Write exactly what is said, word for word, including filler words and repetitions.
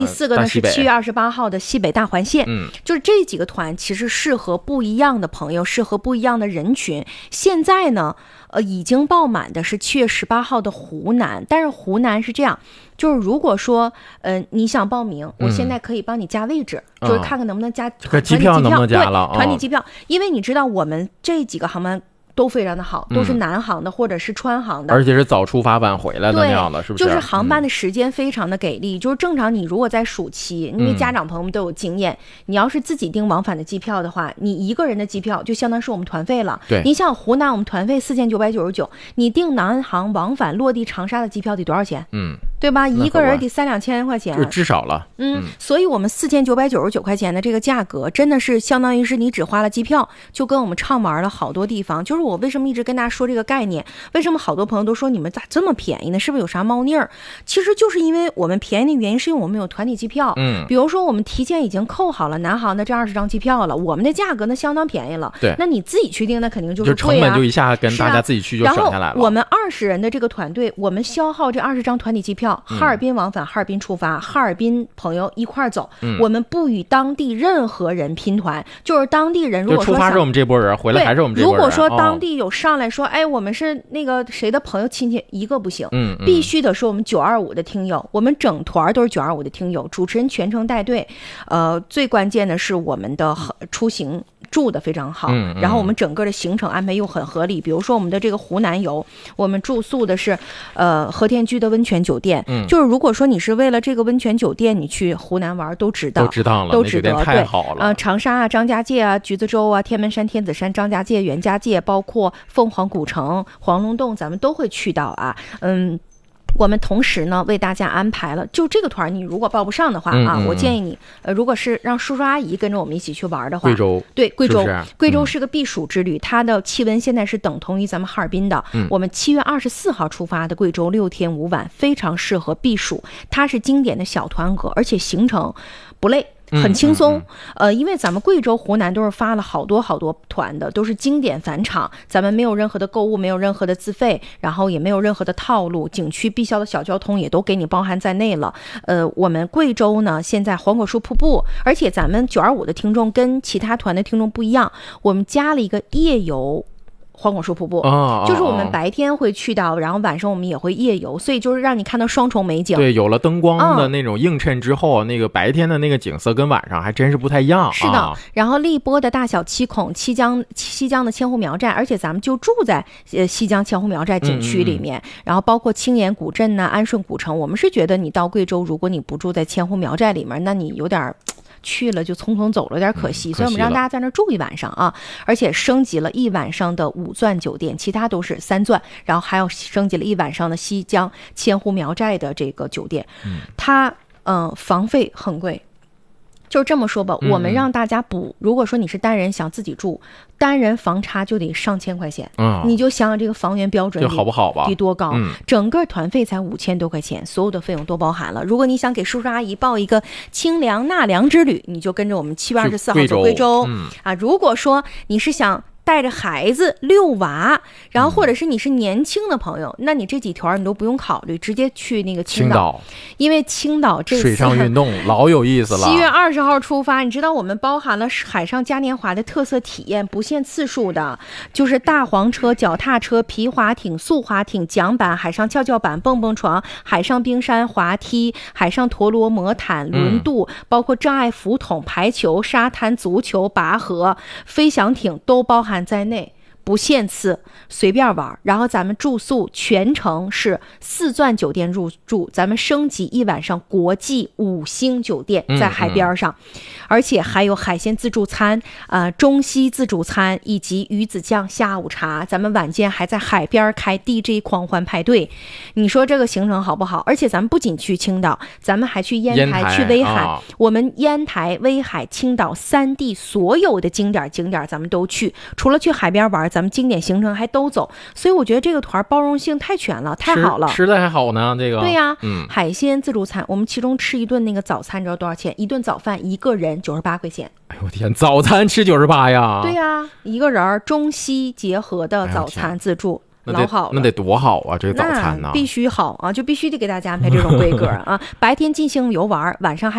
第四个呢是七月二十八号的西北大环线， 嗯， 就是这几个团其实适合不一样的朋友，适合不一样的人群。现在呢，呃，已经报满的是七月十八号的湖南，但是湖南是这样，就是如果说，呃，你想报名，我现在可以帮你加位置，嗯、就是看看能不能加团体机票， 能不能加了？ 对，团体机票，哦、因为你知道我们这几个航班都非常的好，都是南航的、嗯、或者是川航的， 而且是早出发晚回来的那样的，是不是？ 就是航班的时间非常的给力、嗯、就是正常你如果在暑期，因为家长朋友们都有经验、嗯、你要是自己订往返的机票的话，你一个人的机票就相当是我们团费了。 对， 你想湖南我们团费四千九百九十九，你订南航往返落地长沙的机票得多少钱？嗯，对吧？一个人得三两千块钱， 就至少了。 嗯，所以我们四千九百九十九块钱的这个价格，真的是相当于是你只花了机票，就跟我们畅玩了好多地方。就是我为什么一直跟大家说这个概念，为什么好多朋友都说你们咋这么便宜呢？是不是有啥猫腻儿？其实就是因为我们便宜的原因，是因为我们有团体机票。嗯，比如说我们提前已经扣好了南航的这二十张机票了，我们的价格呢相当便宜了。 对， 那你自己去订，那肯定就是贵啊， 就成本就一下跟大家自己去就省下来了。 然后我们二十人的这个团队，我们消耗这二十张团体机票，哈尔滨往返哈尔滨出发，哈尔滨朋友一块走、嗯、我们不与当地任何人拼团，就是当地人如果说出发是我们这波人，回来还是我们这波人。 如果说当地有上来说、哦、哎我们是那个谁的朋友亲戚，一个不行，嗯，嗯必须得是我们九二五的听友，我们整团都是九二五的听友，主持人全程带队，呃最关键的是我们的出行住的非常好、嗯嗯、然后我们整个的行程安排又很合理，比如说我们的这个湖南游，我们住宿的是呃和田居的温泉酒店、嗯、就是如果说你是为了这个温泉酒店你去湖南玩都值得， 都值当了， 都值得， 太好了。 呃，长沙啊、张家界啊、橘子洲啊、天门山、天子山、张家界、袁家界，包括凤凰古城、黄龙洞，咱们都会去到啊。嗯。我们同时呢为大家安排了，就这个团你如果报不上的话啊，嗯嗯我建议你呃，如果是让叔叔阿姨跟着我们一起去玩的话， 贵州对贵州是是贵州是个避暑之旅、嗯、它的气温现在是等同于咱们哈尔滨的、嗯、我们七月二十四号出发的贵州，六天五晚，非常适合避暑，它是经典的小团格，而且行程不累，很轻松、嗯嗯嗯、呃，因为咱们贵州湖南都是发了好多好多团的，都是经典返场，咱们没有任何的购物，没有任何的自费，然后也没有任何的套路，景区必销的小交通也都给你包含在内了。呃，我们贵州呢现在黄果树瀑布，而且咱们九二五的听众跟其他团的听众不一样，我们加了一个夜游黄果树瀑布、哦、就是我们白天会去到、哦、然后晚上我们也会夜游，所以就是让你看到双重美景。 对，有了灯光的那种映衬之后、嗯、那个白天的那个景色跟晚上还真是不太一样。 是的、 啊、 然后荔波的大小七孔，西江西江的千户苗寨，而且咱们就住在呃西江千户苗寨景区里面、嗯嗯、然后包括青岩古镇呐、安顺古城，我们是觉得你到贵州如果你不住在千户苗寨里面，那你有点去了就匆匆走了，有点可惜、嗯、可惜所以我们让大家在那住一晚上啊，而且升级了一晚上的五钻酒店，其他都是三钻，然后还有升级了一晚上的西江千户苗寨的这个酒店，嗯，它嗯、呃、房费很贵。就这么说吧，我们让大家补、嗯、如果说你是单人想自己住，单人房差就得上千块钱、嗯、你就想想这个房源标准好不好吧， 得多高、嗯、整个团费才五千多块钱，所有的费用都包含了。如果你想给叔叔阿姨报一个清凉纳凉之旅，你就跟着我们七月二十四号走贵州、嗯、啊。如果说你是想带着孩子遛娃，然后或者是你是年轻的朋友、嗯、那你这几团你都不用考虑，直接去那个青岛，青岛因为青岛这次水上运动老有意思了。 七月二十号出发，你知道我们包含了海上嘉年华的特色体验，不限次数的，就是大黄车、脚踏车、皮划艇、速滑艇、桨板、海上跷跷板、蹦蹦床、海上冰山滑梯、海上陀螺、魔毯、轮渡、嗯、包括障碍浮筒、排球、沙滩足球、拔河、飞翔艇都包含在内，不限次，随便玩。然后咱们住宿全程是四钻酒店入住，咱们升级一晚上国际五星酒店，在海边上、嗯嗯、而且还有海鲜自助餐、呃、中西自助餐以及鱼子酱下午茶，咱们晚间还在海边开 D J 狂欢派对。你说这个行程好不好？而且咱们不仅去青岛，咱们还去烟台, 烟台去威海、哦、我们烟台、威海、青岛三地所有的经典景点咱们都去，除了去海边玩，咱们经典行程还都走，所以我觉得这个团包容性太全了，太好了， 吃的还好呢。这个对呀、啊嗯， 海鲜自助餐，我们其中吃一顿那个早餐，你知道多少钱？一顿早饭一个人九十八块钱。 哎呦我天，早餐吃九十八呀？ 对呀、啊，一个人中西结合的早餐自助。 那老好了， 得那得多好啊！这个早餐呢， 必须好啊，就必须得给大家安排这种规格啊。白天尽兴游玩，晚上还